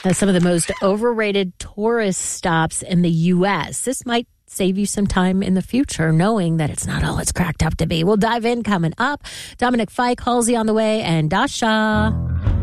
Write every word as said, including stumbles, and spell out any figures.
That's some of the most overrated tourist stops in the U S. This might save you some time in the future, knowing that it's not all it's cracked up to be. We'll dive in coming up. Dominic Fike, Halsey on the way, and Dasha.